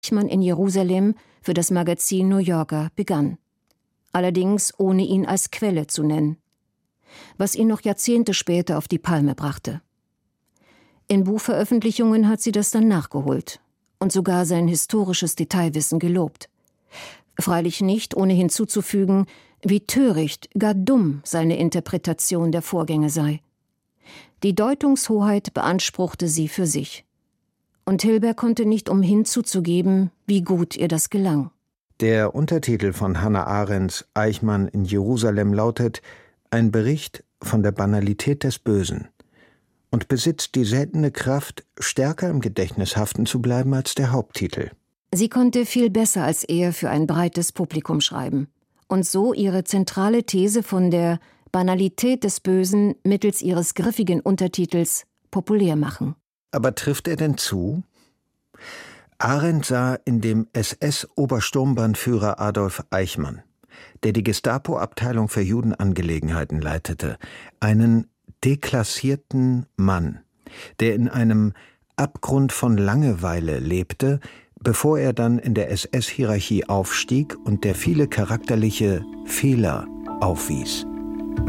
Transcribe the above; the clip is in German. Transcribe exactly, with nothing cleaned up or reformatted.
Eichmann in Jerusalem für das Magazin New Yorker begann. Allerdings ohne ihn als Quelle zu nennen, was ihn noch Jahrzehnte später auf die Palme brachte. In Buchveröffentlichungen hat sie das dann nachgeholt und sogar sein historisches Detailwissen gelobt. Freilich nicht, ohne hinzuzufügen, wie töricht, gar dumm seine Interpretation der Vorgänge sei. Die Deutungshoheit beanspruchte sie für sich. Und Hilber konnte nicht umhin zuzugeben, wie gut ihr das gelang. Der Untertitel von Hannah Arendts Eichmann in Jerusalem lautet »Ein Bericht von der Banalität des Bösen« und besitzt die seltene Kraft, stärker im Gedächtnis haften zu bleiben als der Haupttitel. Sie konnte viel besser als er für ein breites Publikum schreiben und so ihre zentrale These von der Banalität des Bösen mittels ihres griffigen Untertitels populär machen. Aber trifft er denn zu? Arendt sah in dem S S-Obersturmbannführer Adolf Eichmann, der die Gestapo-Abteilung für Judenangelegenheiten leitete, einen deklassierten Mann, der in einem Abgrund von Langeweile lebte, bevor er dann in der S S-Hierarchie aufstieg und der viele charakterliche Fehler aufwies.